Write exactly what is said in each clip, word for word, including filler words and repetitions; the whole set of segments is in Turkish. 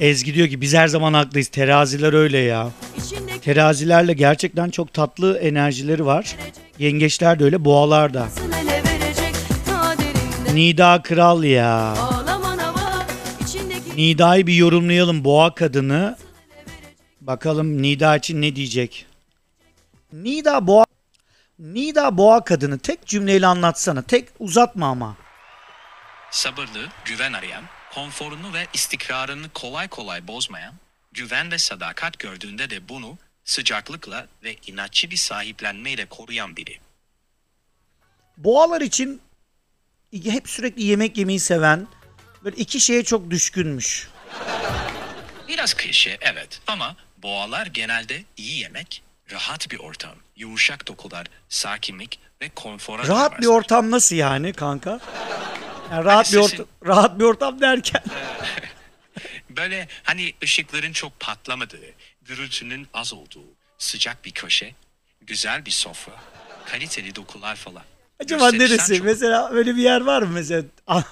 Ezgi diyor ki biz her zaman haklıyız. Teraziler öyle ya. Terazilerle gerçekten çok tatlı enerjileri var. Yengeçler de öyle, boğalar da. Nida kral ya. Nida'yı bir yorumlayalım, boğa kadını. Bakalım Nida için ne diyecek? Nida boğa Nida boğa kadını tek cümleyle anlatsana. Tek uzatma ama. Sabırlı, güven arayan, konforunu ve istikrarını kolay kolay bozmayan, güven ve sadakat gördüğünde de bunu sıcaklıkla ve inatçı bir sahiplenmeyle koruyan biri. Boğalar için hep sürekli yemek yemeyi seven, böyle iki şeye çok düşkünmüş. Biraz klişe evet ama boğalar genelde iyi yemek, rahat bir ortam, yumuşak dokular, sakinlik ve konfora Rahat bir doymazlar. ortam nasıl yani kanka? Yani rahat Hani bir sesin- ortam, rahat bir ortam derken. Böyle hani ışıkların çok patlamadığı, gürültünün az olduğu, sıcak bir köşe, güzel bir sofra, kaliteli dokular falan. Acaba Gösterişten neresi? çok- Mesela öyle bir yer var mı mesela?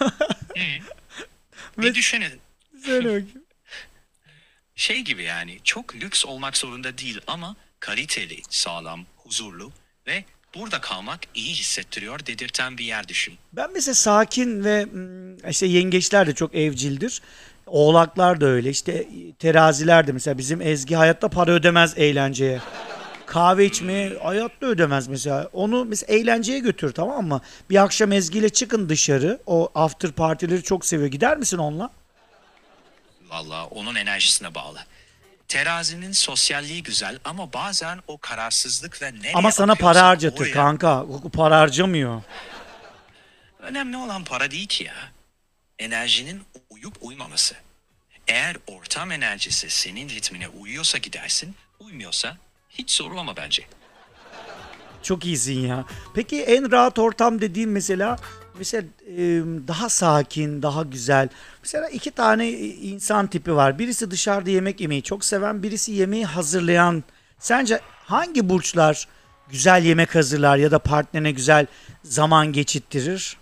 Bir düşünün. Söyle bakayım. Şey gibi yani çok lüks olmak zorunda değil ama kaliteli, sağlam, huzurlu ve burada kalmak iyi hissettiriyor dedirten bir yer düşün. Ben mesela sakin ve mm, işte yengeçler de çok evcildir. Oğlaklar da öyle. İşte teraziler de mesela bizim Ezgi hayatta para ödemez eğlenceye. Kahve içmeye hayatta ödemez mesela. Onu mesela eğlenceye götür, tamam mı? Bir akşam Ezgi'yle çıkın dışarı. O after partileri çok seviyor. Gider misin onunla? Valla onun enerjisine bağlı. Terazinin sosyalliği güzel ama bazen o kararsızlık ve nereye Ama sana akıyorsa para harcatır oraya- kanka. O para harcamıyor. Önemli olan para değil ki ya. Enerjinin uyup uymaması. Eğer ortam enerjisi senin ritmine uyuyorsa gidersin, uymuyorsa hiç sorulama bence. Çok iyisin ya. Peki en rahat ortam dediğim mesela mesela e, daha sakin, daha güzel. Mesela iki tane e, insan tipi var. Birisi dışarıda yemek yemeyi çok seven, birisi yemeği hazırlayan. Sence hangi burçlar güzel yemek hazırlar ya da partnerine güzel zaman geçittirir?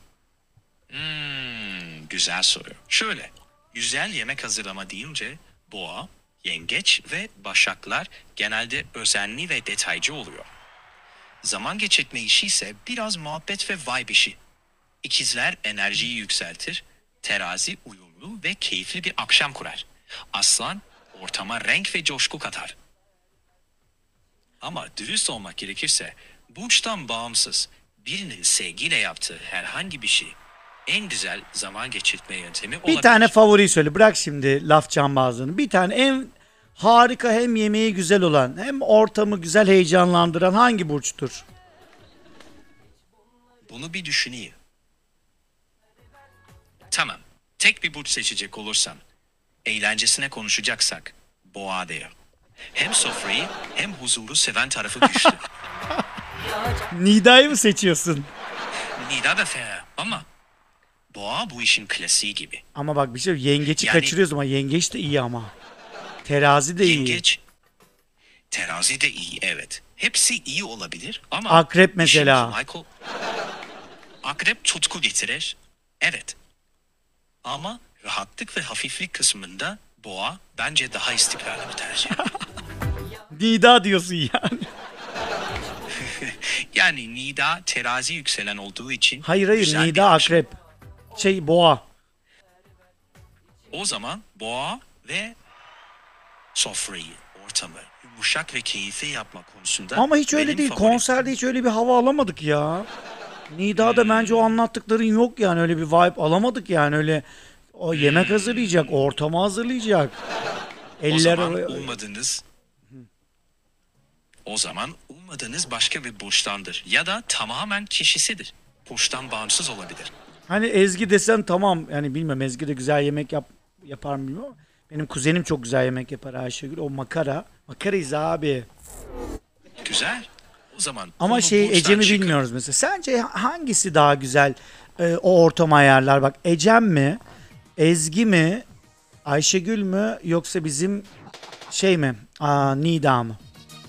Hmm, güzel soru. Şöyle, güzel yemek hazırlama deyince boğa, yengeç ve başaklar genelde özenli ve detaycı oluyor. Zaman geçirtme işi ise biraz muhabbet ve vibe işi. İkizler enerjiyi yükseltir, terazi uyumlu ve keyifli bir akşam kurar. Aslan ortama renk ve coşku katar. Ama dürüst olmak gerekirse burçtan bağımsız birinin sevgiyle yaptığı herhangi bir şey en güzel zaman geçirtme yöntemi Bir olabilir. tane favori söyle. Bırak şimdi laf cambazlığını. Bir tane en harika, hem yemeği güzel olan hem ortamı güzel heyecanlandıran hangi burçtur? Bunu bir düşüneyim. Tamam. Tek bir burç seçecek olursam, eğlencesine konuşacaksak boğa derim. Hem sofrayı hem huzuru seven tarafı güçlü. Nida'yı mı seçiyorsun? Nida da fena ama boğa bu işin klasiği gibi. Ama bak bir şey, yengeci Yani- kaçırıyoruz ama yengeç de iyi ama. Terazi de iyi. Yengeç, terazi de iyi evet. Hepsi iyi olabilir ama... Akrep işin mesela. kolay kol- Akrep tutku getirir. Evet. Ama rahatlık ve hafiflik kısmında boğa bence daha istikrarlı bir tercih. Nida diyorsun yani. Yani Nida terazi yükselen olduğu için... Hayır hayır, güzel bir Nida akşam. akrep. Şey boğa. O zaman boğa ve sofrayı, ortamı yumuşak ve keyifli yapma konusunda... Ama hiç öyle benim değil. favorim. Konserde hiç öyle bir hava alamadık ya. Nida'da bence o anlattıkların yok yani. Öyle bir vibe alamadık yani. Öyle o yemek hazırlayacak, ortamı hazırlayacak. O Eller zaman oraya- ummadığınız... O zaman ummadığınız başka bir burçtandır. Ya da tamamen kişisidir. Burçtan bağımsız olabilir. Hani Ezgi desen tamam, yani bilmem, Ezgi de güzel yemek yap, yapar mı bilmiyorum ama benim kuzenim çok güzel yemek yapar, Ayşegül. O makara. Makarayız abi. Güzel. O zaman Ama konu şey burçtan Ecem'i çıkıp- bilmiyoruz mesela. Sence hangisi daha güzel e, o ortamı ayarlar? Bak, Ecem mi? Ezgi mi? Ayşegül mü? Yoksa bizim şey mi? Aa, Nida mı?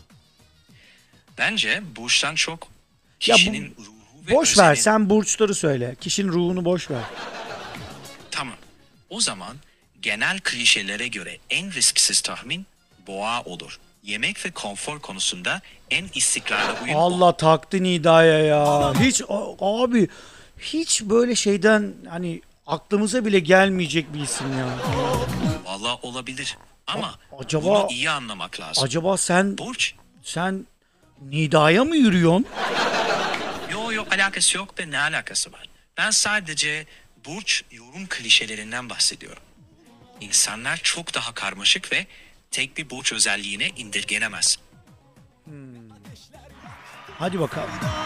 Bence burçtan çok Ya bu- kişinin ruhu ve Boş ver, özeni- sen burçları söyle. Kişinin ruhunu boş ver. Tamam. O zaman Genel klişelere göre en risksiz tahmin boğa olur. Yemek ve konfor konusunda en istikrarlı uyum boğa. Allah taktın Nida'ya ya. Hiç a- abi hiç böyle şeyden hani aklımıza bile gelmeyecek bir isim ya. Valla olabilir. Ama acaba- bunu iyi anlamak lazım. Acaba sen Burç, sen Nida'ya mı yürüyorsun? yo yo alakası yok ve ne alakası var? Ben sadece burç yorum klişelerinden bahsediyorum. İnsanlar çok daha karmaşık ve tek bir burç özelliğine indirgenemez. Hadi bakalım.